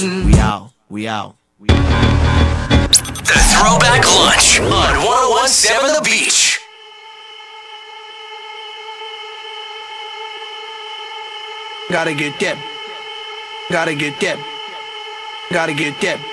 We out. We out. The Throwback Lunch on 1017 The Beach. Gotta get that. Gotta get that. Gotta get that.